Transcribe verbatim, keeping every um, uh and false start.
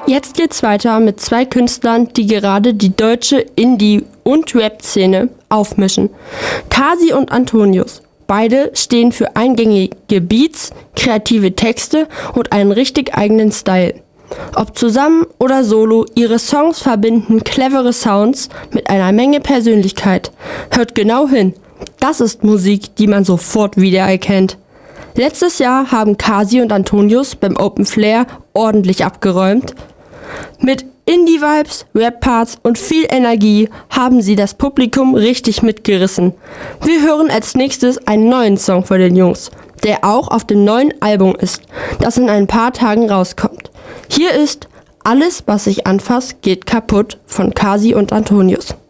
Jetzt geht's weiter mit zwei Künstlern, die gerade die deutsche Indie- und Rap-Szene aufmischen. Kasi und Antonius. Beide stehen für eingängige Beats, kreative Texte und einen richtig eigenen Style. Ob zusammen oder solo, ihre Songs verbinden clevere Sounds mit einer Menge Persönlichkeit. Hört genau hin, das ist Musik, die man sofort wiedererkennt. Letztes Jahr haben Kasi und Antonius beim Open Flair ordentlich abgeräumt. Mit Indie-Vibes, Rap-Parts und viel Energie haben sie das Publikum richtig mitgerissen. Wir hören als nächstes einen neuen Song von den Jungs, der auch auf dem neuen Album ist, das in ein paar Tagen rauskommt. Hier ist Alles, was ich anfass, geht kaputt von Kasi und Antonius.